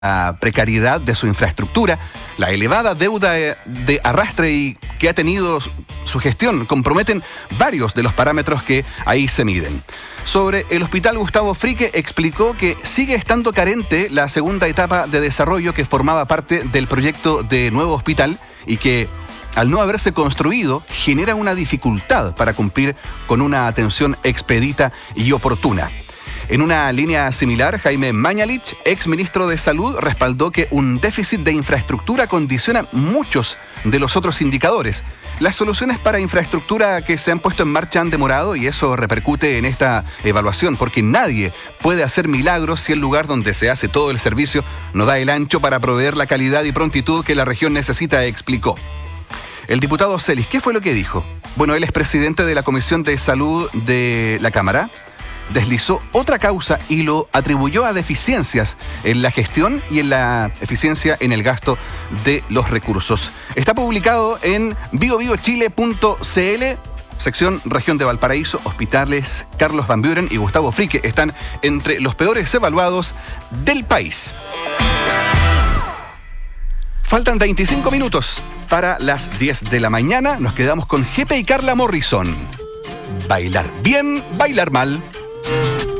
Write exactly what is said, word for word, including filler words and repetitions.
la precariedad de su infraestructura, la elevada deuda de arrastre y que ha tenido su gestión comprometen varios de los parámetros que ahí se miden. Sobre el Hospital Gustavo Fricke explicó que sigue estando carente la segunda etapa de desarrollo que formaba parte del proyecto de nuevo hospital y que, al no haberse construido, genera una dificultad para cumplir con una atención expedita y oportuna. En una línea similar, Jaime Mañalich, ex ministro de Salud, respaldó que un déficit de infraestructura condiciona muchos de los otros indicadores. Las soluciones para infraestructura que se han puesto en marcha han demorado y eso repercute en esta evaluación, porque nadie puede hacer milagros si el lugar donde se hace todo el servicio no da el ancho para proveer la calidad y prontitud que la región necesita, explicó. El diputado Celis, ¿qué fue lo que dijo? Bueno, él es presidente de la Comisión de Salud de la Cámara. Deslizó otra causa y lo atribuyó a deficiencias en la gestión y en la eficiencia en el gasto de los recursos. Está publicado en bio bio chile punto c l, sección Región de Valparaíso. Hospitales Carlos Van Buren y Gustavo Fricke están entre los peores evaluados del país. Faltan veinticinco minutos para las diez de la mañana. Nos quedamos con Jepe y Carla Morrison. Bailar bien, bailar mal.